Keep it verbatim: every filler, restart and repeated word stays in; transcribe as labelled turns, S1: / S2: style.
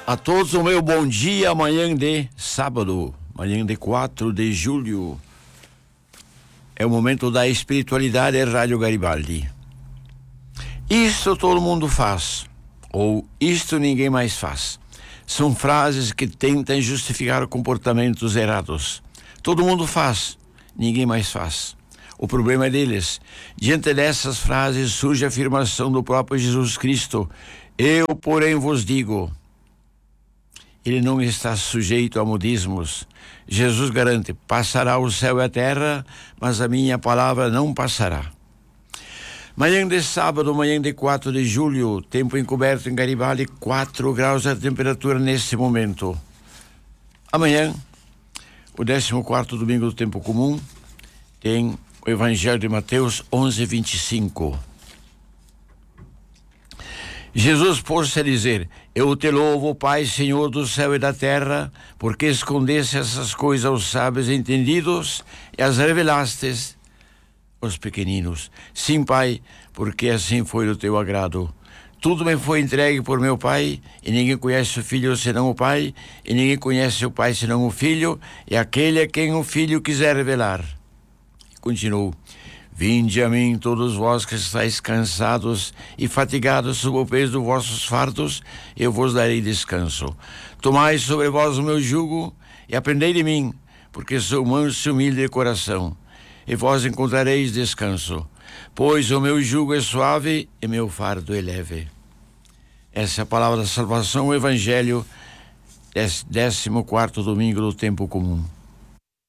S1: A todos o meu bom dia, amanhã de sábado, amanhã de quatro de julho. É o momento da espiritualidade, Rádio Garibaldi. Isto todo mundo faz, ou isto ninguém mais faz. São frases que tentam justificar comportamentos errados. Todo mundo faz, ninguém mais faz. O problema é deles. Diante dessas frases surge a afirmação do próprio Jesus Cristo: eu, porém, vos digo. Ele não está sujeito a modismos. Jesus garante: passará o céu e a terra, mas a minha palavra não passará. Manhã de sábado, manhã de quatro de julho, tempo encoberto em Garibaldi, quatro graus a temperatura neste momento. Amanhã, o décimo quarto domingo do tempo comum, tem o Evangelho de Mateus onze, vinte e cinco. Jesus pôs-se a dizer: eu te louvo, Pai, Senhor do céu e da terra, porque escondeste essas coisas aos sábios e entendidos e as revelastes aos pequeninos. Sim, Pai, porque assim foi do teu agrado. Tudo me foi entregue por meu Pai, e ninguém conhece o Filho senão o Pai, e ninguém conhece o Pai senão o Filho, e aquele a quem o Filho quiser revelar. Continuou: vinde a mim todos vós que estáis cansados e fatigados sob o peso dos vossos fardos, eu vos darei descanso. Tomai sobre vós o meu jugo e aprendei de mim, porque sou manso e humilde de coração, e vós encontrareis descanso, pois o meu jugo é suave e meu fardo é leve. Essa é a palavra da salvação, o Evangelho, décimo quarto domingo do tempo comum.